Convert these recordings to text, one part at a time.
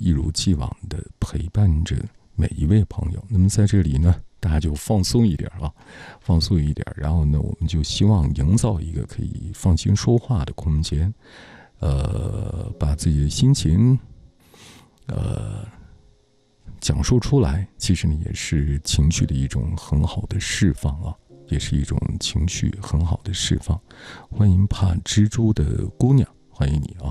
一如既往的陪伴着每一位朋友。那么在这里呢，大家就放松一点啊，放松一点。然后呢，我们就希望营造一个可以放心说话的空间，把自己的心情，讲述出来，其实呢也是情绪的一种很好的释放啊，也是一种情绪很好的释放。欢迎怕蜘蛛的姑娘，欢迎你啊！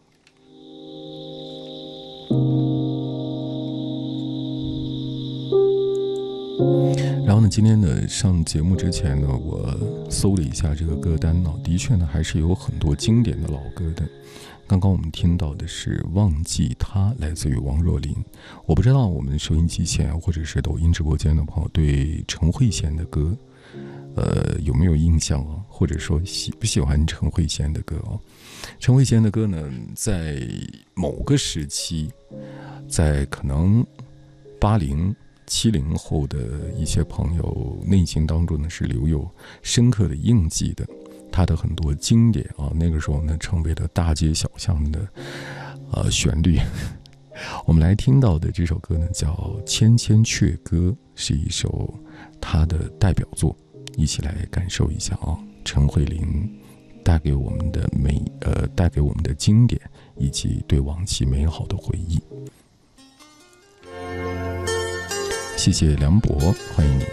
然后呢，今天呢上节目之前呢，我搜了一下这个歌单呢，的确呢还是有很多经典的老歌的。刚刚我们听到的是《忘记他》，来自于王若琳。我不知道我们收音机前或者是抖音直播间的朋友对陈慧娴的歌，有没有印象啊？或者说喜不喜欢陈慧娴的歌啊？陈慧娴的歌呢，在某个时期，在可能80、70后的一些朋友内心当中呢，是留有深刻的印记的。他的很多经典啊，那个时候呢，成为了大街小巷的旋律。我们来听到的这首歌呢，叫《千千阙歌》，是一首他的代表作，一起来感受一下啊，陈慧琳带给我们的经典，以及对往期美好的回忆。谢谢梁博，欢迎你。